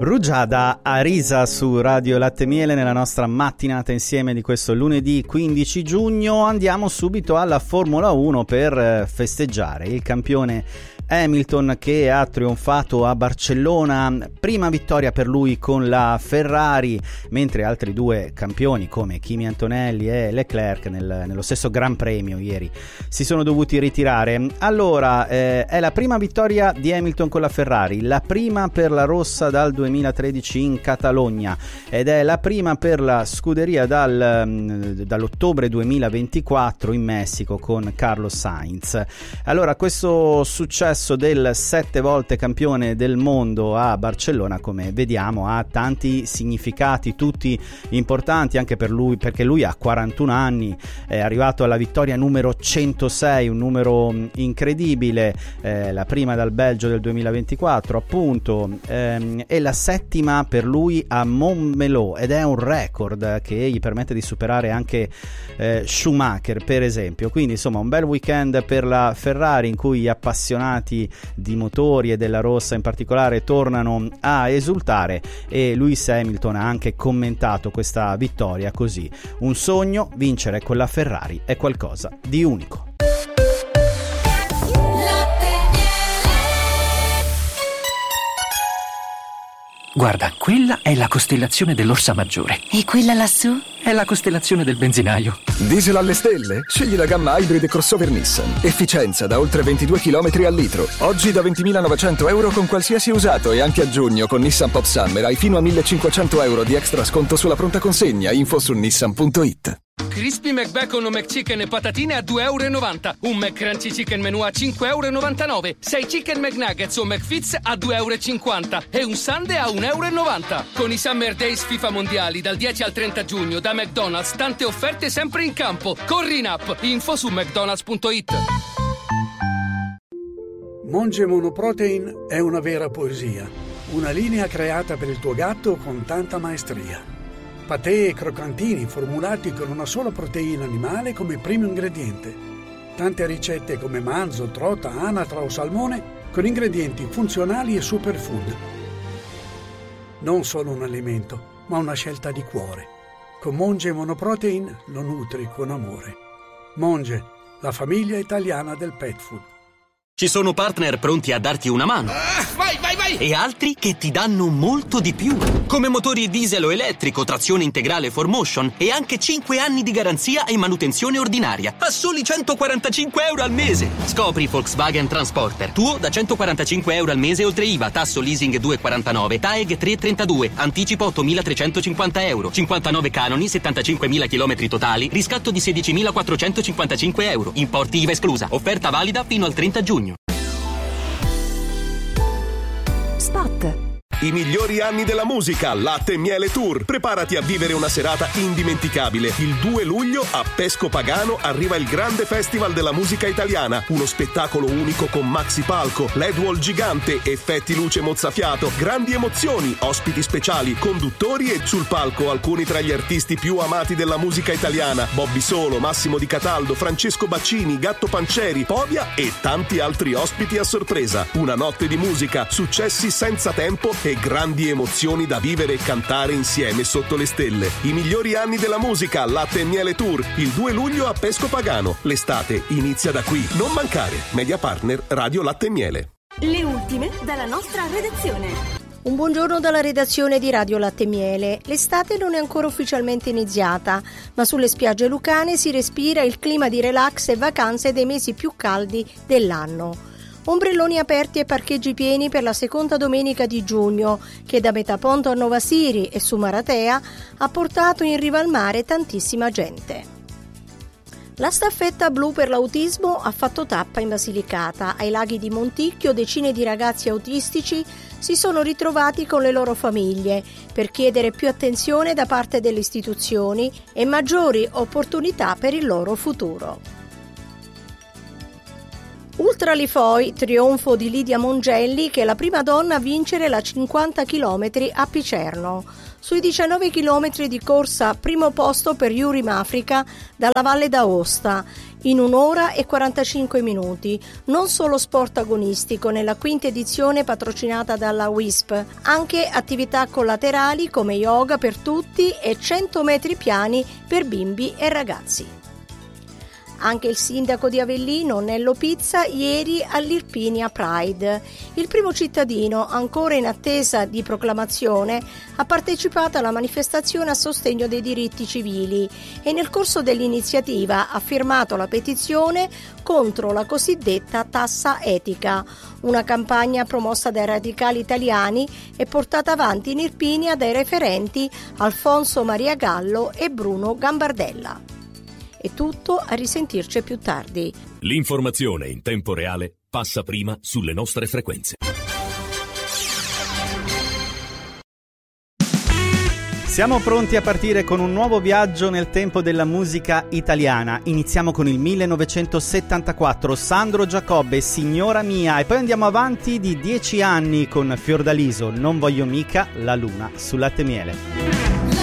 Rugiada Arisa su Radio Latte Miele nella nostra mattinata insieme di questo lunedì 15 giugno. Andiamo subito alla Formula 1 per festeggiare il campione Hamilton che ha trionfato a Barcellona, prima vittoria per lui con la Ferrari, mentre altri due campioni come Kimi Antonelli e Leclerc nello stesso Gran Premio ieri si sono dovuti ritirare. Allora è la prima vittoria di Hamilton con la Ferrari, la prima per la rossa dal 2013 in Catalogna ed è la prima per la scuderia dall'ottobre 2024 in Messico con Carlos Sainz. Allora questo successo del 7 volte campione del mondo a Barcellona, come vediamo, ha tanti significati, tutti importanti anche per lui, perché lui ha 41 anni, è arrivato alla vittoria numero 106, un numero incredibile, la prima dal Belgio del 2024 appunto, e la settima per lui a Montmeló, ed è un record che gli permette di superare anche Schumacher per esempio. Quindi insomma un bel weekend per la Ferrari in cui gli appassionati di motori e della rossa in particolare tornano a esultare, e Lewis Hamilton ha anche commentato questa vittoria così: un sogno, vincere con la Ferrari è qualcosa di unico. Guarda, quella è la costellazione dell'Orsa Maggiore. E quella lassù? È la costellazione del benzinaio. Diesel alle stelle? Scegli la gamma Hybrid crossover Nissan. Efficienza da oltre 22 km al litro. Oggi da 20.900 euro con qualsiasi usato, e anche a giugno con Nissan Pop Summer hai fino a 1.500 euro di extra sconto sulla pronta consegna. Info su nissan.it. Crispy McBacon o McChicken e patatine a €2,90. Un McCrunchy Chicken Menù a €5,99. 6 Chicken McNuggets o McFits a €2,50. E un sundae a €1,90. Con i Summer Days FIFA Mondiali dal 10 al 30 giugno da McDonald's, tante offerte sempre in campo. Corri in app. Info su mcdonalds.it. Monge Monoprotein è una vera poesia. Una linea creata per il tuo gatto con tanta maestria. Patè e croccantini formulati con una sola proteina animale come primo ingrediente. Tante ricette come manzo, trota, anatra o salmone con ingredienti funzionali e superfood. Non solo un alimento, ma una scelta di cuore. Con Monge Monoprotein lo nutri con amore. Monge, la famiglia italiana del pet food. Ci sono partner pronti a darti una mano. Vai, vai, vai! E altri che ti danno molto di più. Come motori diesel o elettrico, trazione integrale 4Motion e anche 5 anni di garanzia e manutenzione ordinaria. A soli €145 al mese. Scopri Volkswagen Transporter. Tuo da €145 al mese oltre IVA, tasso leasing 2,49, TAEG 3,32, anticipo €8.350, 59 canoni, 75.000 chilometri totali, riscatto di €16.455. Importi IVA esclusa. Offerta valida fino al 30 giugno. Spot. I migliori anni della musica, Latte e Miele Tour. Preparati a vivere una serata indimenticabile. Il 2 luglio a Pesco Pagano arriva il grande festival della musica italiana. Uno spettacolo unico con maxi palco, LED wall gigante, effetti luce mozzafiato, grandi emozioni, ospiti speciali, conduttori e sul palco alcuni tra gli artisti più amati della musica italiana: Bobby Solo, Massimo Di Cataldo, Francesco Baccini, Gatto Pancieri, Povia e tanti altri ospiti a sorpresa. Una notte di musica, successi senza tempo e grandi emozioni da vivere e cantare insieme sotto le stelle. I migliori anni della musica, Latte e Miele Tour, il 2 luglio a Pesco Pagano. L'estate inizia da qui. Non mancare. Media partner Radio Latte e Miele. Le ultime dalla nostra redazione. Un buongiorno dalla redazione di Radio Latte e Miele. L'estate non è ancora ufficialmente iniziata, ma sulle spiagge lucane si respira il clima di relax e vacanze dei mesi più caldi dell'anno. Ombrelloni aperti e parcheggi pieni per la seconda domenica di giugno, che da Metaponto a Nova Siri e su Maratea ha portato in riva al mare tantissima gente. La staffetta blu per l'autismo ha fatto tappa in Basilicata. Ai laghi di Monticchio decine di ragazzi autistici si sono ritrovati con le loro famiglie per chiedere più attenzione da parte delle istituzioni e maggiori opportunità per il loro futuro. Ultra Lifoi, trionfo di Lidia Mongelli, che è la prima donna a vincere la 50 km a Picerno. Sui 19 km di corsa, primo posto per Yuri Mafrica dalla Valle d'Aosta. in 1 ora e 45 minuti. Non solo sport agonistico nella quinta edizione patrocinata dalla WISP, anche attività collaterali come yoga per tutti e 100 metri piani per bimbi e ragazzi. Anche il sindaco di Avellino, Nello Pizza, ieri all'Irpinia Pride. Il primo cittadino, ancora in attesa di proclamazione, ha partecipato alla manifestazione a sostegno dei diritti civili e nel corso dell'iniziativa ha firmato la petizione contro la cosiddetta tassa etica, una campagna promossa dai radicali italiani e portata avanti in Irpinia dai referenti Alfonso Maria Gallo e Bruno Gambardella. È tutto, a risentirci più tardi. L'informazione in tempo reale passa prima sulle nostre frequenze. Siamo pronti a partire con un nuovo viaggio nel tempo della musica italiana. Iniziamo con il 1974, Sandro Giacobbe, Signora Mia, e poi andiamo avanti di 10 anni con Fiordaliso, Non voglio mica la luna su Latte Miele.